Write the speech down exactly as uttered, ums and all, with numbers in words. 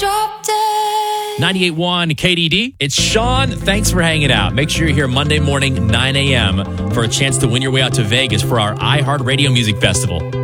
drop dead. ninety-eight point one K D D. It's Sean. Thanks for hanging out. Make sure you're here Monday morning, nine a.m. for a chance to win your way out to Vegas for our iHeartRadio Music Festival.